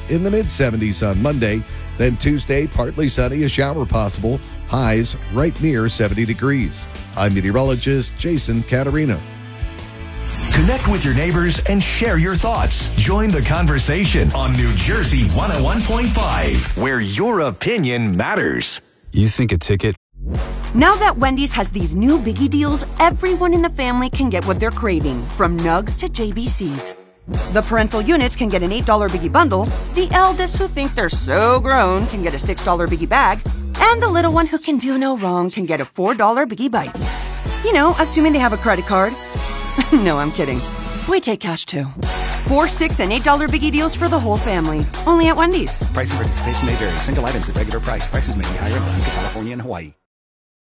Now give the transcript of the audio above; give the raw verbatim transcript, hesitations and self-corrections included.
in the mid seventies on Monday. Then Tuesday, partly sunny, a shower possible. Highs right near seventy degrees. I'm meteorologist Jason Caterina. Connect with your neighbors and share your thoughts. Join the conversation on New Jersey one oh one point five, where your opinion matters. You think a ticket? Now that Wendy's has these new biggie deals, everyone in the family can get what they're craving, from nugs to J B Cs. The parental units can get an eight dollar biggie bundle, the eldest who think they're so grown can get a six dollar biggie bag, and the little one who can do no wrong can get a four dollar biggie bites. You know, assuming they have a credit card. No, I'm kidding. We take cash too. Four, six, and eight dollar biggie deals for the whole family. Only at Wendy's. Price and participation may vary. Single items at regular price. Prices may be higher in Alaska, California, and Hawaii.